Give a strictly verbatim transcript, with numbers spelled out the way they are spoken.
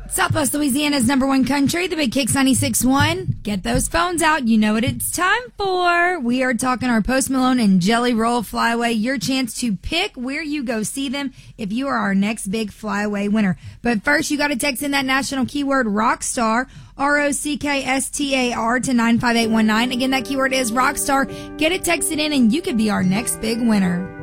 Southwest Louisiana's number one country, the Big Kicks ninety-six point one. Get those phones out. You know what it's time for. We are talking our Post Malone and Jelly Roll Flyaway. Your chance to pick where you go see them if you are our next big Flyaway winner. But first, you got to text in that national keyword Rockstar, R O C K S T A R, to nine five eight one nine. Again, that keyword is Rockstar. Get it texted in and you could be our next big winner.